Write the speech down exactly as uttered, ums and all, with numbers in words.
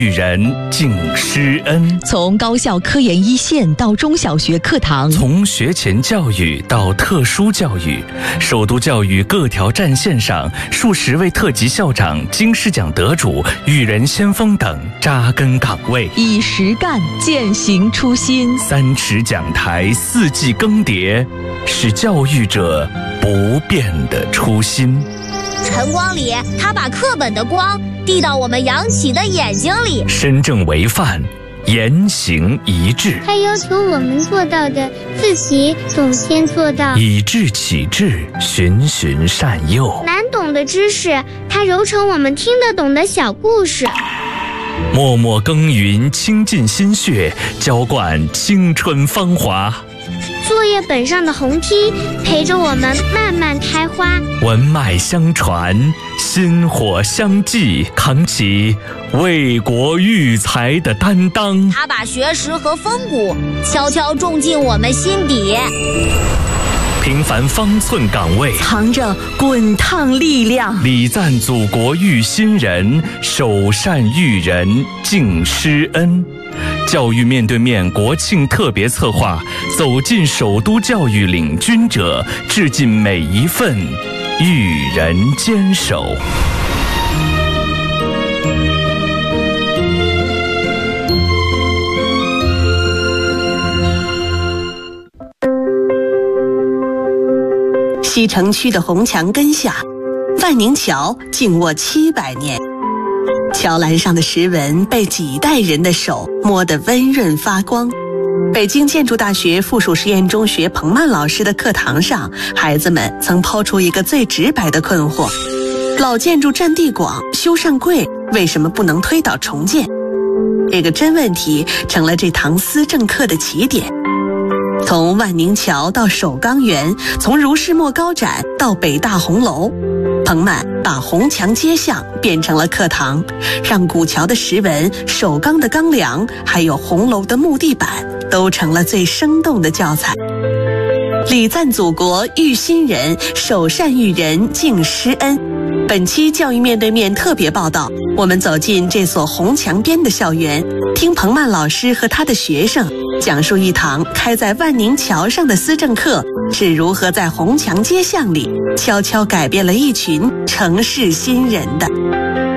育人敬师恩， 从高校科研一线到中小学课堂， 从学前教育到特殊教育，首都教育各条战线上，数十位特级校长、金狮奖得主、育人先锋等扎根岗位， 以实干践行初心。 三尺讲台，四季更迭，是教育者不变的初心。 晨光里，他把课本的光递到我们扬起的眼睛里。 身正为范，言行一致。 他要求我们做到的，自己总先做到。 以智启智，循循善诱。 难懂的知识，他揉成我们听得懂的小故事。 默默耕耘，倾尽心血，浇灌青春芳华。 作业本上的红梯陪着我们慢慢开花， 文脉相传，薪火相继，扛起为国育才的担当。 他把学识和风骨悄悄种进我们心底。 平凡方寸岗位， 藏着滚烫力量。 礼赞祖国育新人，首善育人敬师恩。教育面对面国庆特别策划，走进首都教育领军者，致敬每一份育人坚守。 西城区的红墙根下，万宁桥静卧七百年。桥栏上的石纹被几代人的手摸得温润发光。北京建筑大学附属实验中学彭曼老师的课堂上，孩子们曾抛出一个最直白的困惑：老建筑占地广，修缮贵，为什么不能推倒重建？这个真问题成了这堂思政课的起点。从万宁桥到首钢园，从如是墨高展到北大红楼，彭曼把红墙街巷变成了课堂，让古桥的石纹、首钢的钢梁，还有红楼的木地板，都成了最生动的教材。礼赞祖国育新人，首善育人敬师恩。本期教育面对面特别报道，我们走进这所红墙边的校园，听彭曼老师和他的学生讲述一堂开在万宁桥上的思政课是如何在红墙街巷里悄悄改变了一群城市新人的。